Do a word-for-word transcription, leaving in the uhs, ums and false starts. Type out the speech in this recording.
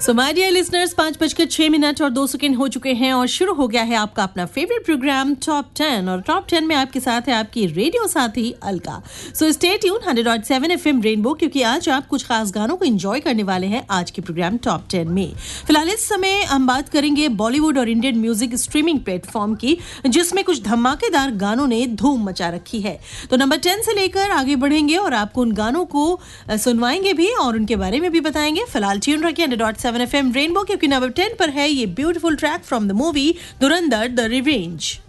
So my dear listeners, पांच बजकर छह मिनट और दो सेकंड हो चुके हैं और शुरू हो गया है आपका अपना फेवरेट प्रोग्राम टॉप टेन। और टॉप टेन में आपके साथ है आपकी रेडियो साथी Alka. So stay tune hundred point seven FM rainbow, क्योंकि आज आप कुछ खास गानों को एंजॉय करने वाले हैं आज के प्रोग्राम टॉप टेन में। फिलहाल इस समय हम बात करेंगे बॉलीवुड और इंडियन म्यूजिक स्ट्रीमिंग प्लेटफॉर्म की, जिसमें कुछ धमाकेदार गानों ने धूम मचा रखी है। तो नंबर टेन से लेकर आगे बढ़ेंगे और आपको उन गानों को सुनवाएंगे भी और उनके बारे में भी बताएंगे। फिलहाल ट्यून रखिए hundred point seven FM rainbow, क्योंकि नंबर टेन पर है ये beautiful track from the movie Dhurandhar the revenge.